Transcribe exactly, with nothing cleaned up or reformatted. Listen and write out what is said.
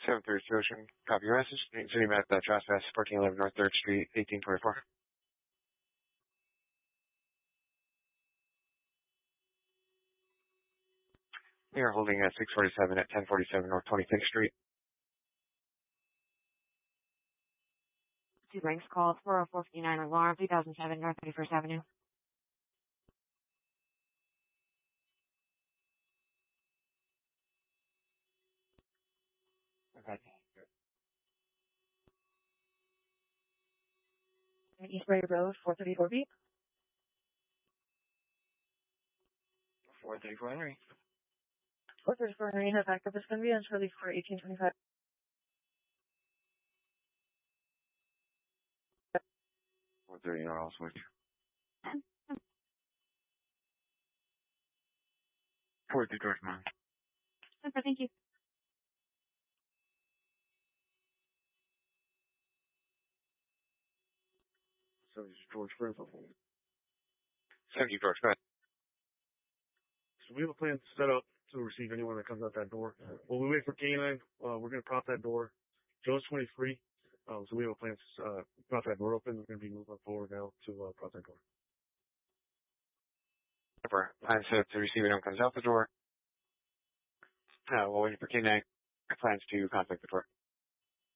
seven thirty Ocean, copy your message. City map, uh, trespass, fourteen eleven North third Street, eighteen twenty-four. We are holding at six forty-seven at ten forty-seven North twenty-sixth Street. Two ranks call four oh four fifty-nine alarm, two thousand seven North thirty-first Avenue. Okay. East Ray Road, four thirty-four B. four thirty-four Henry. four thirty-four Henry has active as convenience relief for eighteen twenty-five. four thirty North Switch. forty George Mine. Super, thank you. So this is George Fresno. Thank you, George. Go ahead. So we have a plan set up to receive anyone that comes out that door. While we wait for K nine, uh, we're going to prop that door. Joe's twenty-three, um, so we have a plan to uh, prop that door open. We're going to be moving forward now to uh, prop that door. Plan set to receive anyone comes out the door. Uh, while waiting for K nine, plans to contact the door.